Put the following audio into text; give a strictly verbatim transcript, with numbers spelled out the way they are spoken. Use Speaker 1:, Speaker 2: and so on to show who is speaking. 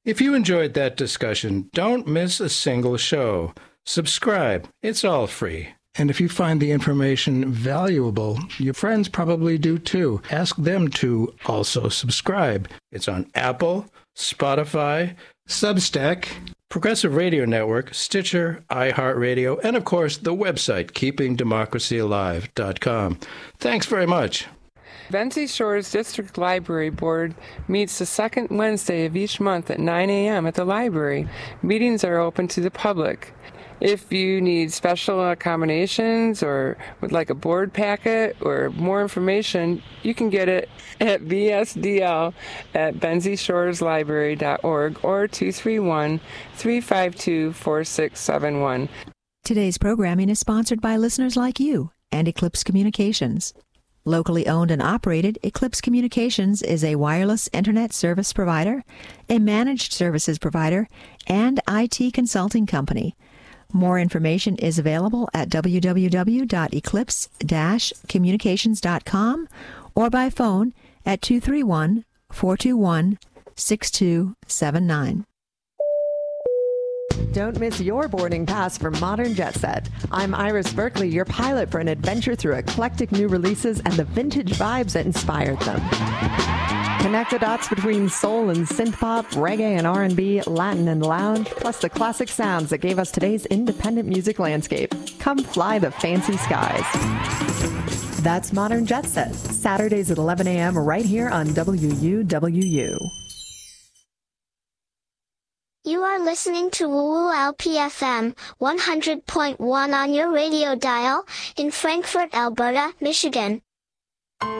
Speaker 1: If you enjoyed that discussion, don't miss a single show. Subscribe. It's all free. And if you find the information valuable, your friends probably do too. Ask them to also subscribe. It's on Apple, Spotify, Substack, Progressive Radio Network, Stitcher, iHeartRadio, and of course the website, keeping democracy alive dot com. Thanks very much.
Speaker 2: Benzie Shores District Library Board meets the second Wednesday of each month at nine a.m. at the library. Meetings are open to the public. If you need special accommodations or would like a board packet or more information, you can get it at b s d l at benzie shores library dot org or two three one, three five two, four six seven one.
Speaker 3: Today's programming is sponsored by listeners like you and Eclipse Communications. Locally owned and operated, Eclipse Communications is a wireless internet service provider, a managed services provider, and I T consulting company. More information is available at w w w dot eclipse dash communications dot com or by phone at two three one, four two one, six two seven nine.
Speaker 4: Don't miss your boarding pass for Modern Jet Set. I'm Iris Berkeley, your pilot for an adventure through eclectic new releases and the vintage vibes that inspired them. Connect the dots between soul and synth-pop, reggae and R and B, Latin and lounge, plus the classic sounds that gave us today's independent music landscape. Come fly the fancy skies. That's Modern Jet Set, Saturdays at eleven a.m. right here on W U W U.
Speaker 5: You are listening to W U L P F M, one hundred point one on your radio dial, in Frankfort, Alberta, Michigan.